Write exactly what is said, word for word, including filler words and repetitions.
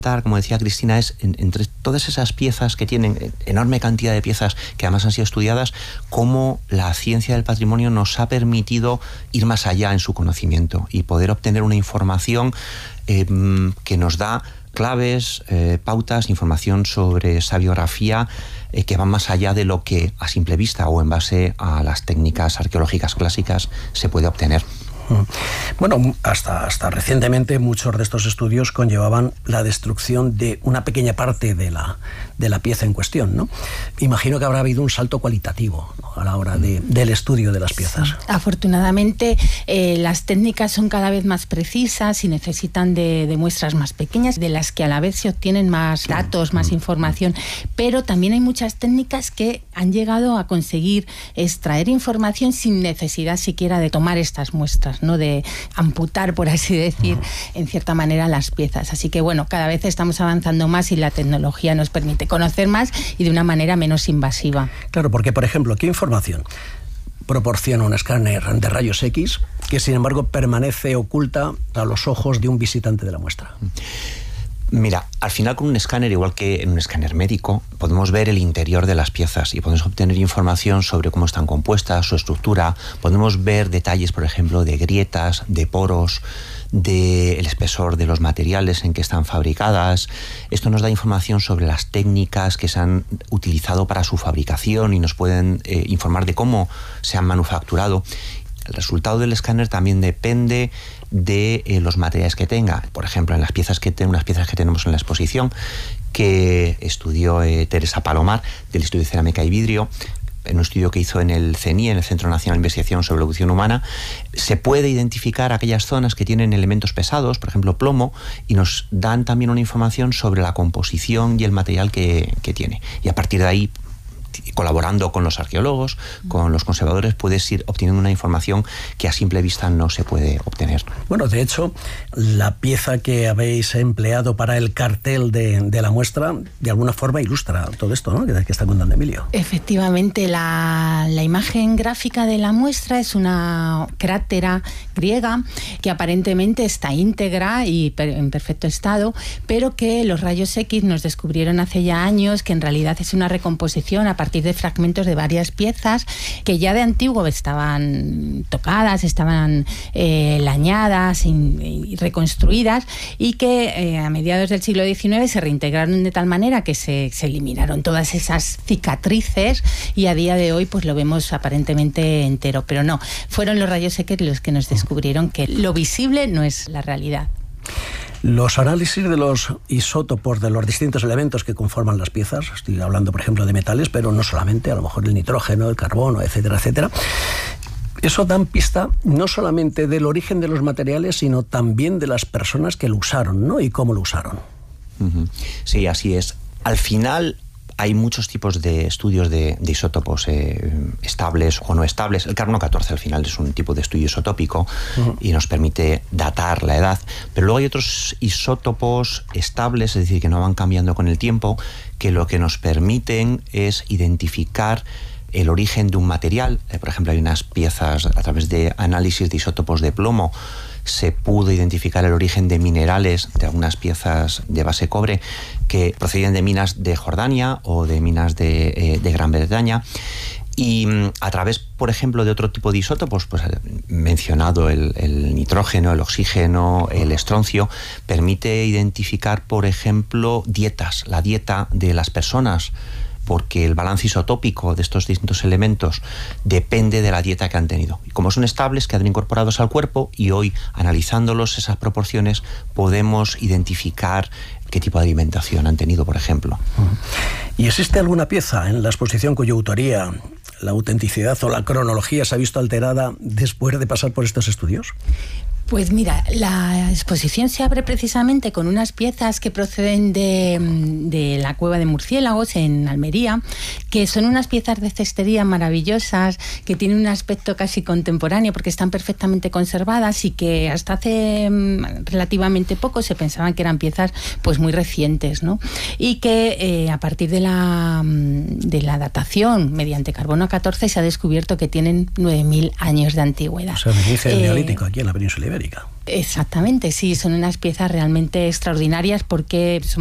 como decía Cristina, es en, entre todas esas piezas que tienen, enorme cantidad de piezas que además han sido estudiadas, cómo la ciencia del patrimonio nos ha permitido ir más allá en su conocimiento y poder obtener una información eh, que nos da claves, eh, pautas, información sobre esa biografía eh, que van más allá de lo que a simple vista o en base a las técnicas arqueológicas clásicas se puede obtener. Bueno, hasta, hasta recientemente muchos de estos estudios conllevaban la destrucción de una pequeña parte de la, de la pieza en cuestión, ¿no? Imagino que habrá habido un salto cualitativo, ¿no?, a la hora de, del estudio de las piezas. Sí. Afortunadamente, eh, las técnicas son cada vez más precisas y necesitan de, de muestras más pequeñas, de las que a la vez se obtienen más datos, más información, pero también hay muchas técnicas que han llegado a conseguir extraer información sin necesidad siquiera de tomar estas muestras, ¿no?, de amputar, por así decir, en cierta manera las piezas. Así que bueno, cada vez estamos avanzando más y la tecnología nos permite conocer más y de una manera menos invasiva. Claro, porque por ejemplo, ¿qué información proporciona un escáner de rayos X que sin embargo permanece oculta a los ojos de un visitante de la muestra? Mira, al final con un escáner, igual que en un escáner médico, podemos ver el interior de las piezas y podemos obtener información sobre cómo están compuestas, su estructura, podemos ver detalles, por ejemplo, de grietas, de poros, del espesor de los materiales en que están fabricadas. Esto nos da información sobre las técnicas que se han utilizado para su fabricación y nos pueden eh, informar de cómo se han manufacturado. El resultado del escáner también depende de eh, los materiales que tenga. Por ejemplo, en las piezas que unas piezas que tenemos en la exposición, que estudió eh, Teresa Palomar, del Instituto de Cerámica y Vidrio, en un estudio que hizo en el C N I, en el Centro Nacional de Investigación sobre Evolución Humana, se puede identificar aquellas zonas que tienen elementos pesados, por ejemplo plomo, y nos dan también una información sobre la composición y el material que, que tiene. Y a partir de ahí, colaborando con los arqueólogos, con los conservadores, puedes ir obteniendo una información que a simple vista no se puede obtener. Bueno, de hecho, la pieza que habéis empleado para el cartel de, de la muestra, de alguna forma ilustra todo esto, ¿no?, que, que está contando Emilio. Efectivamente, la, la imagen gráfica de la muestra es una crátera griega que aparentemente está íntegra y per, en perfecto estado, pero que los rayos X nos descubrieron hace ya años que en realidad es una recomposición a partir de fragmentos de varias piezas que ya de antiguo estaban tocadas, estaban eh, lañadas y, y reconstruidas, y que eh, a mediados del siglo diecinueve se reintegraron de tal manera que se, se eliminaron todas esas cicatrices y a día de hoy pues lo vemos aparentemente entero, pero no, fueron los rayos X los que nos descubrieron que lo visible no es la realidad. Los análisis de los isótopos de los distintos elementos que conforman las piezas, estoy hablando por ejemplo de metales, pero no solamente, a lo mejor el nitrógeno, el carbono, etcétera, etcétera, eso dan pista no solamente del origen de los materiales, sino también de las personas que lo usaron, ¿no?, y cómo lo usaron. Uh-huh. Sí, así es. Al final hay muchos tipos de estudios de, de isótopos eh, estables o no estables. El carbono catorce al final es un tipo de estudio isotópico uh-huh. y nos permite datar la edad, pero luego hay otros isótopos estables, es decir, que no van cambiando con el tiempo, que lo que nos permiten es identificar el origen de un material. Eh, por ejemplo, hay unas piezas a través de análisis de isótopos de plomo, se pudo identificar el origen de minerales de algunas piezas de base cobre que procedían de minas de Jordania o de minas de, eh, de Gran Bretaña. Y a través, por ejemplo, de otro tipo de isótopos, pues mencionado el, el nitrógeno, el oxígeno, el estroncio, permite identificar, por ejemplo, dietas, la dieta de las personas, porque el balance isotópico de estos distintos elementos depende de la dieta que han tenido. Y como son estables, quedan incorporados al cuerpo y hoy, analizándolos, esas proporciones, podemos identificar qué tipo de alimentación han tenido, por ejemplo. ¿Y existe alguna pieza en la exposición cuya autoría, la autenticidad o la cronología se ha visto alterada después de pasar por estos estudios? Pues mira, la exposición se abre precisamente con unas piezas que proceden de, de la Cueva de Murciélagos en Almería, que son unas piezas de cestería maravillosas, que tienen un aspecto casi contemporáneo porque están perfectamente conservadas y que hasta hace relativamente poco se pensaban que eran piezas pues muy recientes, ¿no? Y que eh, a partir de la, de la datación mediante carbono catorce se ha descubierto que tienen nueve mil años de antigüedad. O sea, me dice el eh, neolítico aquí en la península ibérica. estratosférica. Exactamente, sí, son unas piezas realmente extraordinarias porque